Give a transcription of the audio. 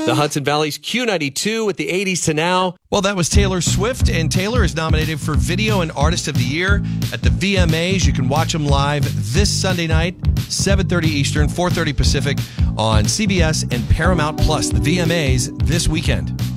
The Hudson Valley's Q92 with the 80s to now. Well, that was Taylor Swift, and Taylor is nominated for Video and Artist of the Year at the VMAs. You can watch them live this Sunday night, 7:30 Eastern, 4:30 Pacific on CBS and Paramount Plus. The VMAs this weekend.